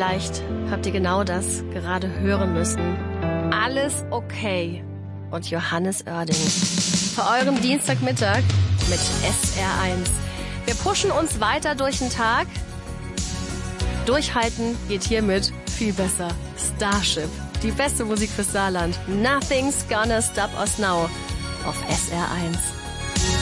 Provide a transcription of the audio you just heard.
Vielleicht habt ihr genau das gerade hören müssen. Alles okay. Und Johannes Oerding. Für euren Dienstagmittag mit SR1. Wir pushen uns weiter durch den Tag. Durchhalten geht hiermit viel besser. Starship, die beste Musik fürs Saarland. Nothing's gonna stop us now. Auf SR1.